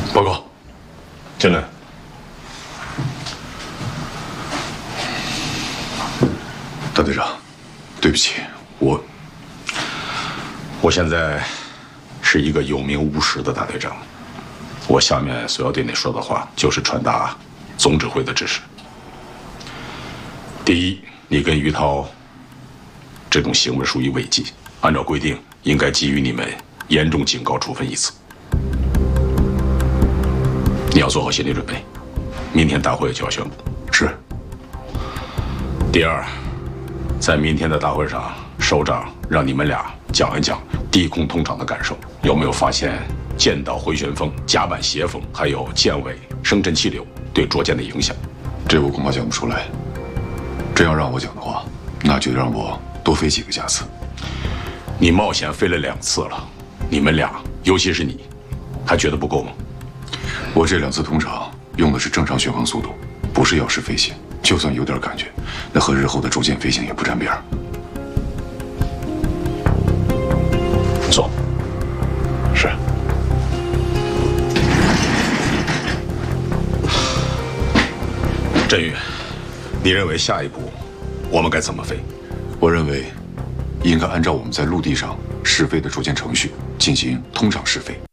报告，进来。大队长，对不起，我现在是一个有名无实的大队长，我下面所要对你说的话，就是传达总指挥的指示。第一，你跟于涛这种行为属于违纪，按照规定应该给予你们严重警告处分一次。你要做好心理准备，明天大会就要宣布。是。第二，在明天的大会上，首长让你们俩讲一讲低空通场的感受，有没有发现舰岛回旋风、甲板斜风，还有舰尾声震气流对捉舰的影响？ 这我恐怕讲不出来。真要让我讲的话，那就得让我多飞几个架次。 你冒险飞了2次了，你们俩，尤其是你，还觉得不够吗？ 我这2次通场用的是正常巡航速度，不是要式飞行。就算有点感觉，那和日后的逐舰飞行也不沾边儿。 走。是。振宇，你认为下一步我们该怎么飞？ 我认为应该按照我们在陆地上试飞的逐舰程序进行通场试飞。